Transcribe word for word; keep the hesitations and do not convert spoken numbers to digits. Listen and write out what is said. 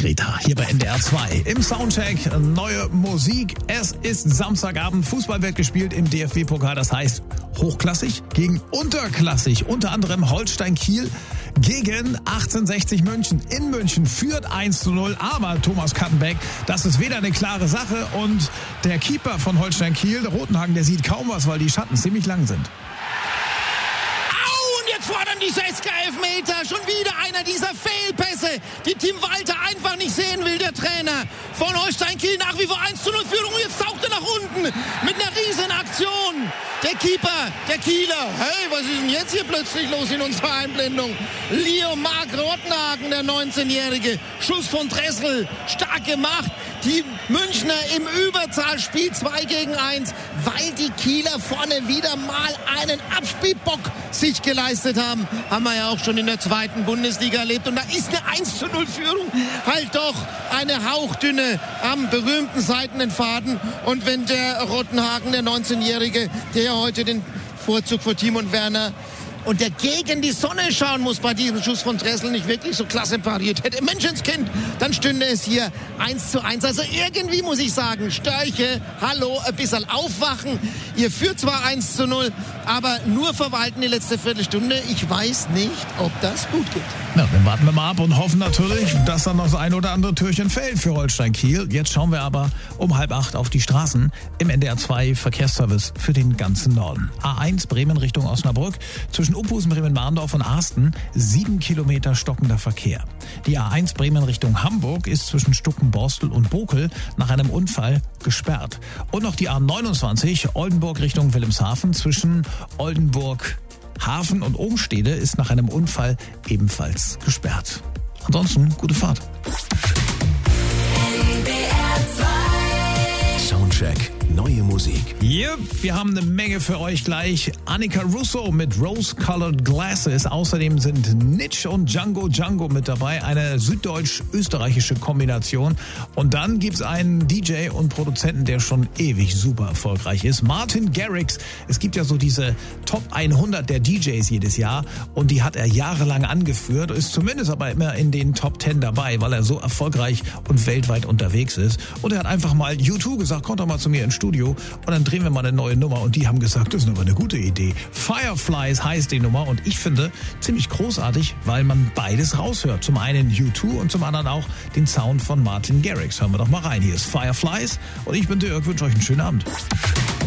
Greta, hier bei N D R zwei. Im Soundcheck neue Musik. Es ist Samstagabend. Fußball wird gespielt im D F B-Pokal. Das heißt hochklassig gegen unterklassig. Unter anderem Holstein Kiel gegen achtzehnhundertsechzig München. In München führt eins zu null. Aber Thomas Kattenbeck, das ist weder eine klare Sache. Und der Keeper von Holstein Kiel, der Rotenhagen, der sieht kaum was, weil die Schatten ziemlich lang sind. Fordern die Seska Elfmeter. Schon wieder einer dieser Fehlpässe, die Tim Walter einfach nicht sehen will, der Trainer von Holstein Kiel. Nach wie vor eins zu null Führung. Und jetzt taucht er nach unten mit einer riesen Aktion. Der Keeper, der Kieler. Hey, was ist denn jetzt hier plötzlich los in unserer Einblendung? Leo Mark Rotenhagen, der neunzehnjährige. Schuss von Dressel. Stark gemacht. Die Münchner im Überzahlspiel zwei gegen eins, weil die Kieler vorne wieder mal einen Abspielbock sich geleistet haben. Haben wir ja auch schon in der zweiten Bundesliga erlebt. Und da ist eine eins zu null Führung halt doch eine hauchdünne am berühmten seidenen Faden. Und wenn der Rotenhagen, der neunzehnjährige, der heute den Vorzug vor Timon Werner und der gegen die Sonne schauen muss bei diesem Schuss von Dressel, nicht wirklich so klasse pariert hätte, Menschenskind, dann stünde es hier eins zu eins. Also irgendwie muss ich sagen, Störche, hallo, ein bisschen aufwachen. Ihr führt zwar eins zu null, aber nur verwalten die letzte Viertelstunde. Ich weiß nicht, ob das gut geht. Na, dann warten wir mal ab und hoffen natürlich, dass dann noch das ein oder andere Türchen fällt für Holstein Kiel. Jetzt schauen wir aber um halb acht auf die Straßen im N D R zwei Verkehrsservice für den ganzen Norden. A eins Bremen Richtung Osnabrück, zwischen Uphusen, Bremen-Marndorf und Arsten, sieben Kilometer stockender Verkehr. Die A eins Bremen Richtung Hamburg ist zwischen Stuckenborstel und Bokel nach einem Unfall gesperrt. Und noch die A neunundzwanzig Oldenburg Richtung Wilhelmshaven zwischen Oldenburg Hafen und Ohnstede ist nach einem Unfall ebenfalls gesperrt. Ansonsten gute Fahrt. Soundcheck, neue Musik. Yep, wir haben eine Menge für euch gleich. Annika Russo mit Rose-Colored Glasses. Außerdem sind Nitsch und Django Django mit dabei. Eine süddeutsch-österreichische Kombination. Und dann gibt's einen D J und Produzenten, der schon ewig super erfolgreich ist. Martin Garrix. Es gibt ja so diese Top hundert der D Js jedes Jahr. Und die hat er jahrelang angeführt. Ist zumindest aber immer in den Top zehn dabei, weil er so erfolgreich und weltweit unterwegs ist. Und er hat einfach mal U zwei gesagt, kommt doch mal zu mir ins Studio und dann drehen wir mal eine neue Nummer. Und die haben gesagt, das ist aber eine gute Idee. Fireflies heißt die Nummer und ich finde ziemlich großartig, weil man beides raushört. Zum einen U zwei und zum anderen auch den Sound von Martin Garrix. Hören wir doch mal rein. Hier ist Fireflies und ich bin Dirk, wünsche euch einen schönen Abend.